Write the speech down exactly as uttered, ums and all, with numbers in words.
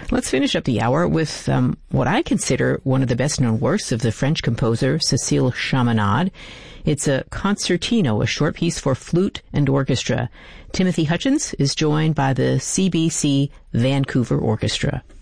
Let's finish up the hour with um, what I consider one of the best-known works of the French composer Cécile Chaminade. It's a concertino, a short piece for flute and orchestra. Timothy Hutchins is joined by the C B C Vancouver Orchestra.